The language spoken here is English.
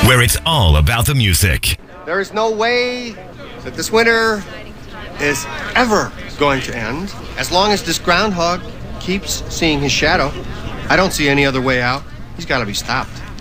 where it's all about the music. There is no way that this winter is ever going to end. As long as this groundhog keeps seeing his shadow, I don't see any other way out. He's got to be stopped.